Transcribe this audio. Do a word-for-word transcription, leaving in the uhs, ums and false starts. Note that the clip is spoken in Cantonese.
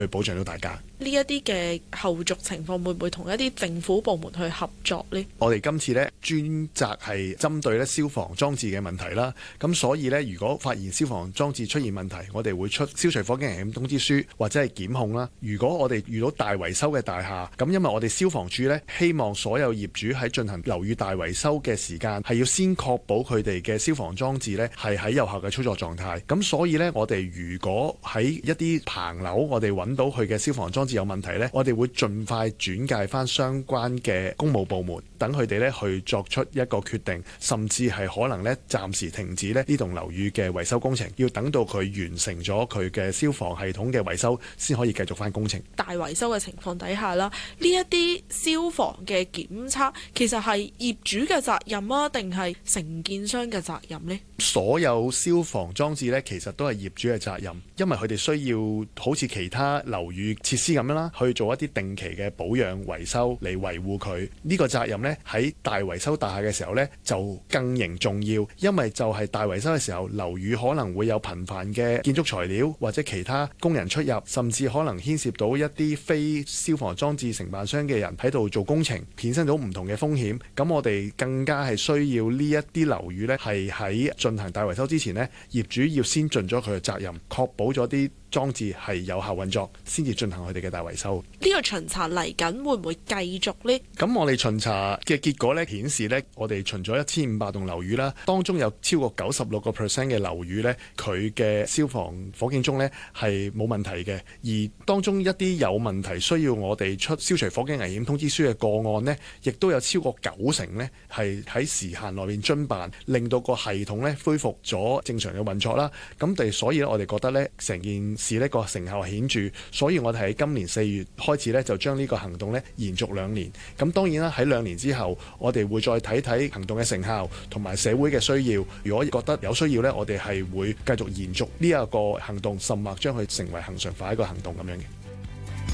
去保障到大家。 呢一啲嘅後續情況會唔會同一啲政府部門去合作呢？ 我哋今次呢專責係針對咧消防裝置嘅問題啦，咁所以呢，如果發現消防裝置出現問題，我哋會出消除火警危險通知書或者係檢控啦。如果我哋遇到大維修嘅大廈，咁因為我哋消防處呢希望所有業主喺進行樓宇大維修嘅時間係要先確保佢哋嘅消防裝置呢係喺有效嘅操作狀態。咁所以呢，我哋如果喺一啲棚樓我哋揾到佢嘅消防裝置有問題呢，我哋會盡快轉介翻相關嘅公務部門，等佢哋呢去作出一個決定，甚至係可能呢暫時停止呢呢棟樓宇嘅維修工程，要等到佢完成咗佢嘅消防系統嘅維修，先可以繼續翻工程。 大維修嘅情況底下啦，呢一啲消防嘅檢測其實係業主嘅責任啊，定係承建商嘅責任呢？ 所有消防裝置呢，其實都係業主嘅責任，因為佢哋需要好似其他樓宇設施咁樣啦，去做一啲定期嘅保養維修嚟維護佢。呢個責任呢，喺大維修大廈嘅時候呢，就更形重要，因為就係大維修嘅時候，樓宇可能會有頻繁嘅建築材料或者其他工人出入，甚至可能牽涉到一啲非消防裝置承辦商嘅人喺度做工程，衍生到唔同嘅風險。咁我哋更加係需要呢一啲樓宇呢，係喺進行大維修之前呢，業主要先盡咗佢嘅責任，確保咗啲裝置係有效運作，先至進行佢哋嘅大維修。 呢個巡查嚟緊會唔會繼續呢？ 咁我哋巡查嘅結果咧顯示咧，我哋巡咗一千五百棟樓宇啦，當中有超過九十六個 percent 嘅樓宇咧，佢嘅消防火警鐘咧係冇問題嘅。而當中一啲有問題需要我哋出消除火警危險通知書嘅個案呢，亦都有超過九成呢係喺時限內面遵辦，令到個系統咧恢復咗正常嘅運作啦。咁哋所以咧，我哋覺得咧成件是呢個成效顯著，所以我哋喺今年四月開始呢，就將呢個行動呢延續兩年。咁當然啦，喺兩年之後，我哋會再睇睇行動嘅成效同埋社會嘅需要。如果覺得有需要呢，我哋係會繼續延續呢一個行動，甚或將佢成為恆常化一個行動咁樣嘅。